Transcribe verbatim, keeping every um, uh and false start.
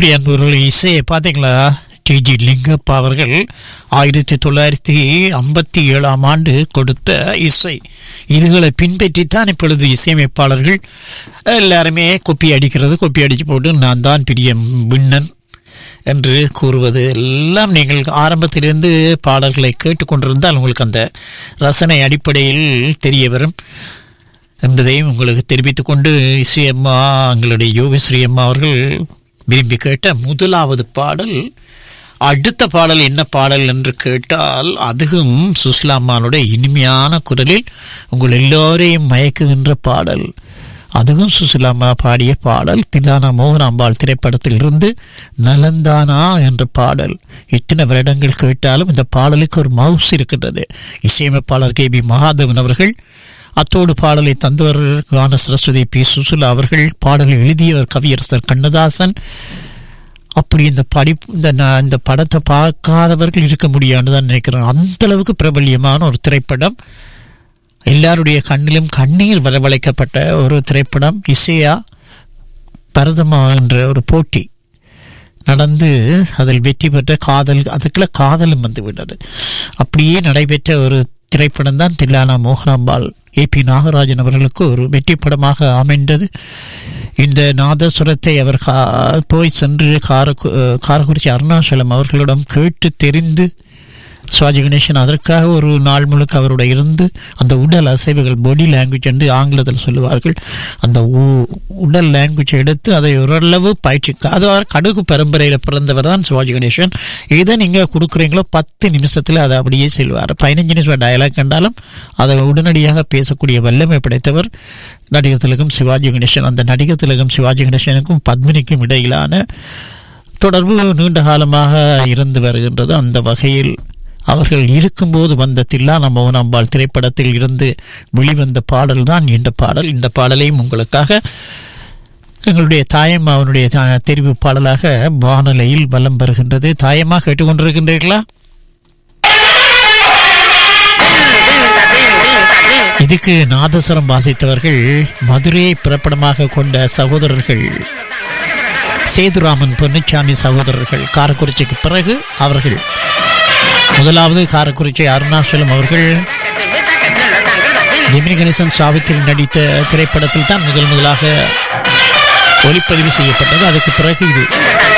இப்படி அன்பு இசையை பார்த்தீங்களா? டிஜி லிங்கப்பா அவர்கள் ஆயிரத்தி தொள்ளாயிரத்தி ஐம்பத்தி ஏழாம் ஆண்டு கொடுத்த இசை. இதுகளை பின்பற்றித்தான் இப்பொழுது இசையமைப்பாளர்கள் எல்லாருமே கொப்பி அடிக்கிறது. கொப்பி அடித்து போட்டு நான் தான் பெரிய விண்ணன் என்று கூறுவது எல்லாம் நீங்கள் ஆரம்பத்திலிருந்து பாடல்களை கேட்டுக்கொண்டிருந்தால் உங்களுக்கு அந்த ரசனை அடிப்படையில் தெரிய வரும் என்பதையும் உங்களுக்கு தெரிவித்துக் கொண்டு, இசையம்மா எங்களுடைய யோகஸ்ரீ அம்மா அவர்கள் விரும்பி கேட்ட முதலாவது பாடல். அடுத்த பாடல் என்ன பாடல் என்று கேட்டால், அதுவும் சுஸ்லாமானுடைய இனிமையான குரலில் உங்கள் எல்லோரையும் மயக்குகின்ற பாடல். அதுவும் சுசிலாமா பாடிய பாடல். தில்லானா மோகனாம்பாள் திரைப்படத்தில் இருந்து நலந்தானா என்ற பாடல். இத்தனை வருடங்கள் கேட்டாலும் இந்த பாடலுக்கு ஒரு மவுஸ் இருக்கின்றது. இசையமைப்பாளர் கே பி மகாதேவன் அவர்கள், அத்தோடு பாடலை தந்தவர் கான சரஸ்வதி பி சுசுலா அவர்கள், பாடலை எழுதியவர் கவியரசர் கண்ணதாசன். அப்படி இந்த படி இந்த இந்த படத்தை பார்க்காதவர்கள் இருக்க முடியாதுன்னு தான் நினைக்கிறேன். அந்த அளவுக்கு பிரபல்யமான ஒரு திரைப்படம், எல்லாருடைய கண்ணிலும் கண்ணீர் வரவழைக்கப்பட்ட ஒரு திரைப்படம். இசையா பரதமா என்ற ஒரு போட்டி நடந்து அதில் வெற்றி பெற்ற காதல், அதுக்குள்ள காதலும் வந்து விட்டது. அப்படியே நடைபெற்ற ஒரு திரைப்படம் தான் தில்லானா மோகனாம்பாள். ஏ பி நாகராஜன் அவர்களுக்கு ஒரு வெற்றி படமாக அமைந்தது. இந்த நாதசுரத்தை அவர் போய் சென்று காரக்கு காரக்குறிச்சி அருணாச்சலம் அவர்களிடம் கேட்டு தெரிந்து, சிவாஜி கணேசன் அதற்காக ஒரு நாள் முழுக்க அவருடைய இருந்து அந்த உடல் அசைவுகள், பாடி லாங்குவேஜ் என்று ஆங்கிலத்தில் சொல்லுவார்கள், அந்த உடல் லாங்குவேஜ் எடுத்து அதை ஓரளவு பயிற்சி. அது கடுகு பரம்பரையில் பிறந்தவர் தான் சிவாஜி கணேசன். எதை நீங்கள் கொடுக்குறீங்களோ பத்து நிமிஷத்தில் அதை அப்படியே செல்வார். பதினஞ்சு நிமிஷம் டயலாக் கண்டாலும் அதை உடனடியாக பேசக்கூடிய வல்லமை படைத்தவர் நடிகர் திலகம் சிவாஜி கணேசன். அந்த நடிகர் திலகம் சிவாஜி கணேசனுக்கும் பத்மினிக்கும் இடையிலான தொடர்பு நீண்ட காலமாக இருந்து வருகின்றது. அந்த வகையில் அவர்கள் இருக்கும்போது வந்த தில்லானா மோகனாம்பாள் திரைப்படத்தில் இருந்து வெளிவந்த பாடல் தான் இந்த பாடல். இந்த பாடலையும் உங்களுக்காக எங்களுடைய தாயம்மா அவனுடைய தெரிவு பாடலாக வானொலியில் வலம் வருகின்றது. தாயம்மா கேட்டுக்கொண்டிருக்கின்றீர்களா? இதுக்கு நாதஸ்வரம் வாசித்தவர்கள் மதுரையை பிறப்பிடமாக கொண்ட சகோதரர்கள் சேதுராமன் பொன்னுச்சாமி சகோதரர்கள். காரக்குறிச்சிக்கு பிறகு அவர்கள் முதலாவது காரக்குறிச்சி அருணாச்சலம் அவர்கள் ஜெமினி கணேசன் சாவித்திரி நடித்த திரைப்படத்தில் தான் முதல் முதலாக ஒளிப்பதிவு செய்யப்பட்டது. அதுக்கு பிறகு இது